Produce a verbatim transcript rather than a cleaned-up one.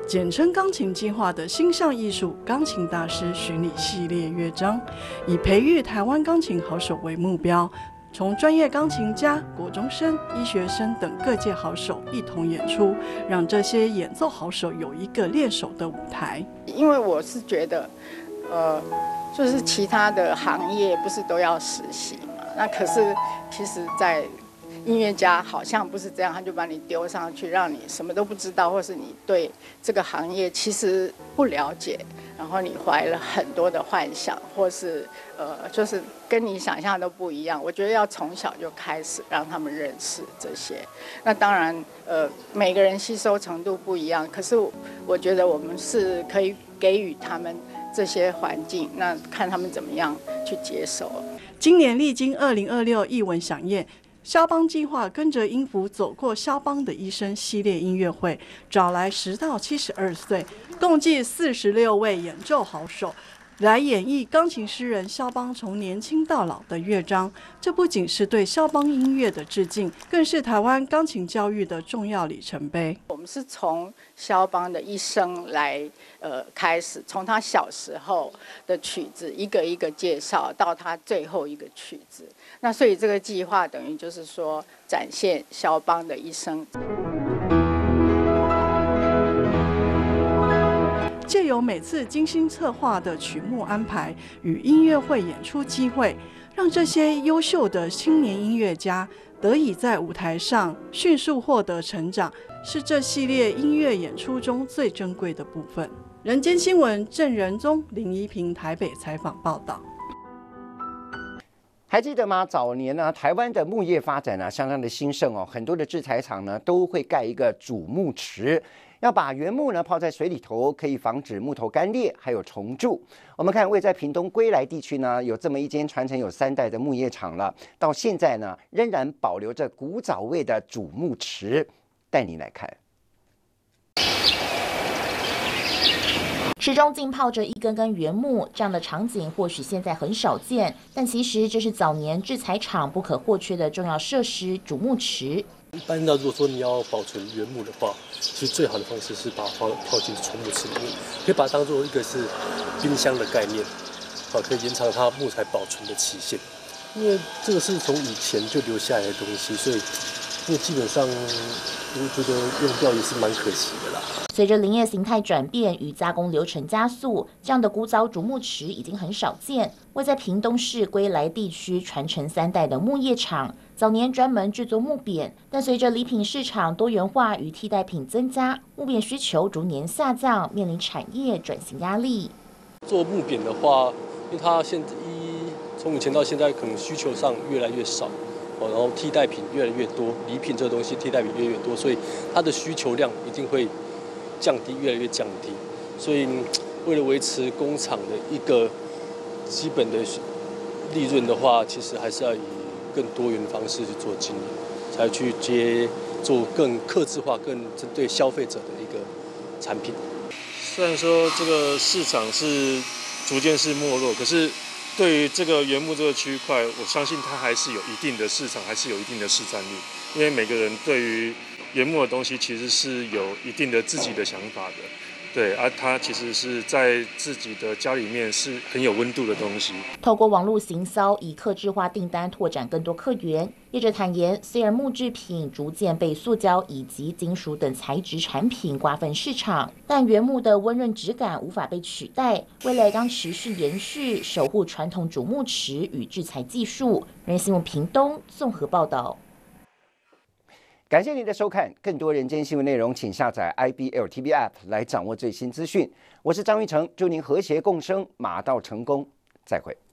简称钢琴计划的星象艺术钢琴大师巡礼系列乐章，以培育台湾钢琴好手为目标，从专业钢琴家、国中生、医学生等各界好手一同演出，让这些演奏好手有一个练手的舞台。 因为我是觉得，呃，就是其他的行业不是都要实习嘛？那可是其实，在音乐家好像不是这样，他就把你丢上去，让你什么都不知道，或是你对这个行业其实不了解，然后你怀了很多的幻想，或是呃，就是跟你想象都不一样。我觉得要从小就开始让他们认识这些。那当然，呃，每个人吸收程度不一样，可是我觉得我们是可以给予他们这些环境，那看他们怎么样去接受。 今年历经二零二六艺文飨宴。肖邦计划跟着音符走过肖邦的一生系列音乐会，找来十到七十二岁，共计四十六位演奏好手，来演绎钢琴诗人肖邦从年轻到老的乐章。这不仅是对肖邦音乐的致敬，更是台湾钢琴教育的重要里程碑。 我们是从肖邦的一生来呃开始，从他小时候的曲子一个一个介绍，到他最后一个曲子。那所以这个计划等于就是说展现肖邦的一生， 借由每次精心策划的曲目安排与音乐会演出机会，让这些优秀的青年音乐家得以在舞台上迅速获得成长，是这系列音乐演出中最珍贵的部分。人间新闻郑仁宗、林怡平台北采访报道。 还记得吗？早年呢，台湾的木业发展呢相当的兴盛哦，很多的制材厂呢都会盖一个主木池，要把原木呢泡在水里头，可以防止木头干裂，还有虫蛀。我们看位在屏东归来地区呢，有这么一间传承有三代的木业厂了，到现在呢仍然保留着古早味的主木池，带你来看。 池中浸泡着一根根原木，这样的场景或许现在很少见，但其实这是早年制材厂不可或缺的重要设施——主木池。 一般呢，如果说你要保存原木的话，其实最好的方式是把它放泡进纯木池里面，可以把它当做一个是冰箱的概念，好，可以延长它木材保存的期限。因为这个是从以前就留下来的东西，所以因为基本上我觉得用掉也是蛮可惜的啦。 随着林业形态转变与加工流程加速，这样的古早主木池已经很少见。位在屏东市归来地区传承三代的木业厂，早年专门制作木匾，但随着礼品市场多元化与替代品增加，木匾需求逐年下降，面临产业转型压力。 做木匾的话，因为它现在一从以前到现在，可能需求上越来越少。哦，然后替代品越来越多，礼品这个东西替代品越来越多，所以它的需求量一定会降低，越来越降低。所以为了维持工厂的一个基本的利润的话，其实还是要以更多元的方式去做经营，才去接做更客制化、更针对消费者的一个产品。 虽然说这个市场是逐渐是没落，可是对于这个原木这个区块，我相信它还是有一定的市场，还是有一定的市占率。因为每个人对于原木的东西其实是有一定的自己的想法的，对，而、啊、它其实是在自己的家里面是很有温度的东西。 透过网络行销，以客制化订单拓展更多客源。业者坦言，虽然木制品逐渐被塑胶以及金属等材质产品瓜分市场，但原木的温润质感无法被取代。未来将持续延续，守护传统主木池与制材技术。人新闻屏东综合报道。 感谢您的收看，更多人间新闻内容，请下载 I B L T V App 来掌握最新资讯。我是张玉成，祝您和谐共生，马到成功，再会。